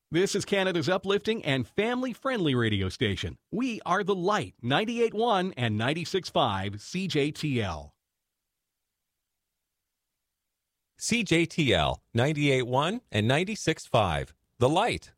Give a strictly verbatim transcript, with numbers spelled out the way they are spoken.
This is Canada's uplifting and family-friendly radio station. We are The Light, ninety-eight point one and ninety-six point five C J T L. C J T L ninety-eight point one and ninety-six point five. The Light.